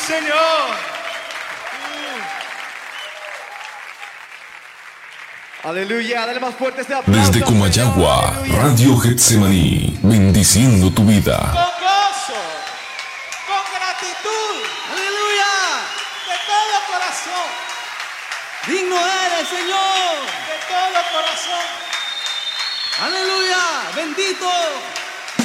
Señor. Aleluya, dale más fuerte este aplauso. Desde Comayagua, Aleluya. Radio Getsemaní, bendiciendo tu vida. Con gozo, con gratitud, ¡Aleluya! de todo corazón, ¡Digno eres, Señor! de todo corazón. ¡Aleluya! ¡Bendito!